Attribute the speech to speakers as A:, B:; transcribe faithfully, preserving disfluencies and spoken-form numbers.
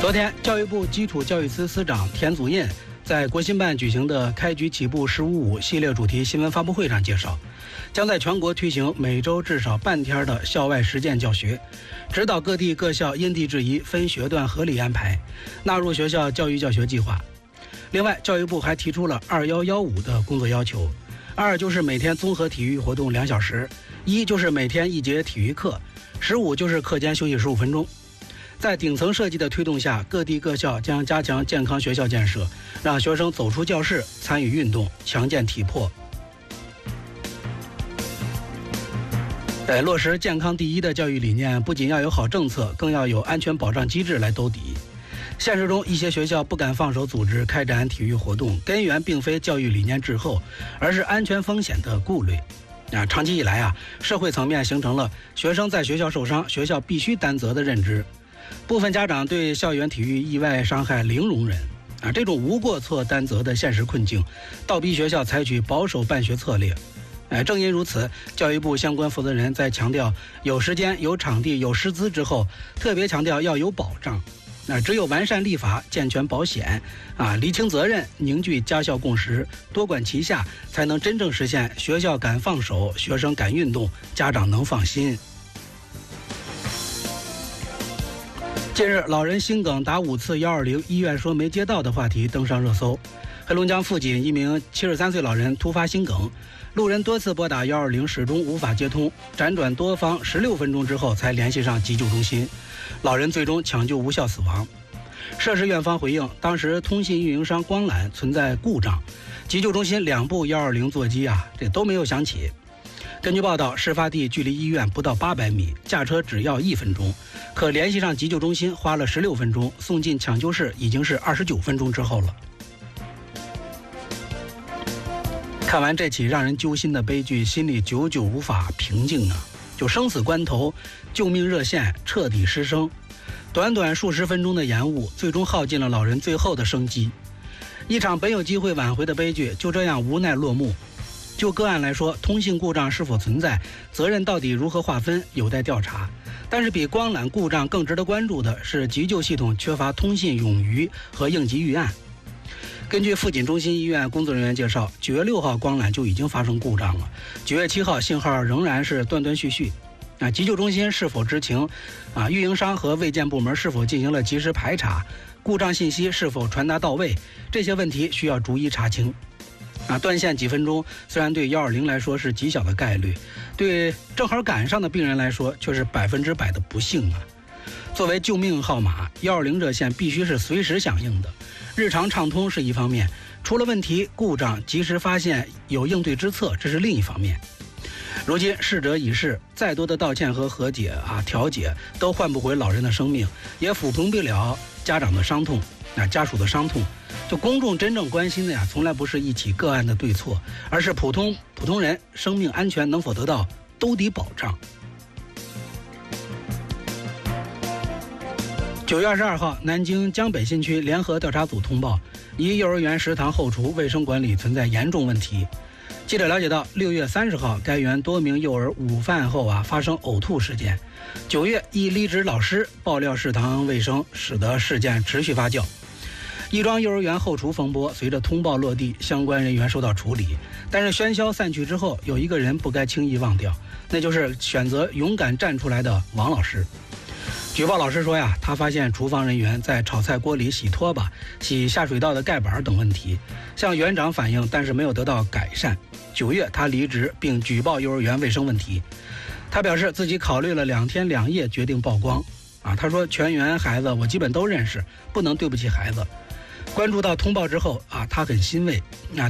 A: 昨天，教育部基础教育司司长田祖印在国新办举行的开局起步十五五系列主题新闻发布会上介绍，将在全国推行每周至少半天的校外实践教学，指导各地各校因地制宜分学段合理安排，纳入学校教育教学计划。另外，教育部还提出了二幺幺五的工作要求，二就是每天综合体育活动两小时，一就是每天一节体育课，十五就是课间休息十五分钟。在顶层设计的推动下，各地各校将加强健康学校建设，让学生走出教室，参与运动，强健体魄。在落实健康第一的教育理念，不仅要有好政策，更要有安全保障机制来兜底。现实中，一些学校不敢放手组织开展体育活动，根源并非教育理念滞后，而是安全风险的顾虑。啊，长期以来啊，社会层面形成了学生在学校受伤，学校必须担责的认知。部分家长对校园体育意外伤害零容忍，啊，这种无过错担责的现实困境，倒逼学校采取保守办学策略。哎，正因如此，教育部相关负责人在强调有时间、有场地、有师资之后，特别强调要有保障。那只有完善立法、健全保险，啊，厘清责任，凝聚家校共识，多管齐下，才能真正实现学校敢放手，学生敢运动，家长能放心。近日，老人心梗打五次一二零，医院说没接到的话题登上热搜。黑龙江富锦一名七十三岁老人突发心梗，路人多次拨打一二零始终无法接通，辗转多方十六分钟之后才联系上急救中心，老人最终抢救无效死亡。涉事院方回应，当时通信运营商光缆存在故障，急救中心两部一二零座机啊，这都没有响起。根据报道，事发地距离医院不到八百米，驾车只要一分钟，可联系上急救中心花了十六分钟，送进抢救室已经是二十九分钟之后了。看完这起让人揪心的悲剧，心里久久无法平静啊！就生死关头，救命热线彻底失声，短短数十分钟的延误，最终耗尽了老人最后的生机。一场本有机会挽回的悲剧，就这样无奈落幕。就个案来说，通信故障是否存在，责任到底如何划分，有待调查。但是比光缆故障更值得关注的是急救系统缺乏通信冗余和应急预案。根据富锦中心医院工作人员介绍，九月六号光缆就已经发生故障了，九月七号信号仍然是断断续续。啊，急救中心是否知情？啊，运营商和卫健部门是否进行了及时排查？故障信息是否传达到位？这些问题需要逐一查清。啊，断线几分钟，虽然对一二零来说是极小的概率，对正好赶上的病人来说却是百分之百的不幸啊！作为救命号码，一二零热线必须是随时响应的，日常畅通是一方面，出了问题故障及时发现，有应对之策，这是另一方面。如今逝者已逝，再多的道歉和和解啊调解都换不回老人的生命，也抚平不了家长的伤痛啊家属的伤痛。就公众真正关心的呀，从来不是一起个案的对错，而是普通普通人生命安全能否得到兜底保障。九月二十二号，南京江北新区联合调查组通报，一幼儿园食堂后厨卫生管理存在严重问题。记者了解到，六月三十号，该园多名幼儿午饭后啊发生呕吐事件。九月，一离职老师爆料食堂卫生，使得事件持续发酵。亦庄幼儿园后厨风波随着通报落地，相关人员受到处理。但是喧嚣散去之后，有一个人不该轻易忘掉，那就是选择勇敢站出来的王老师。举报老师说呀，他发现厨房人员在炒菜锅里洗拖把、洗下水道的盖板等问题，向园长反映，但是没有得到改善。九月，他离职并举报幼儿园卫生问题。他表示自己考虑了两天两夜，决定曝光。啊，他说全园孩子我基本都认识，不能对不起孩子。关注到通报之后啊，他很欣慰啊。